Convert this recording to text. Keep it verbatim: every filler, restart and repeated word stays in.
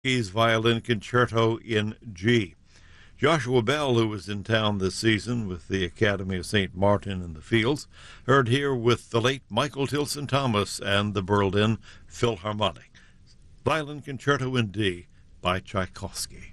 Tchaikovsky's Violin Concerto in G. Joshua Bell, who was in town this season with the Academy of Saint Martin in the Fields, heard here with the late Michael Tilson Thomas and the Berlin Philharmonic. Violin Concerto in D by Tchaikovsky.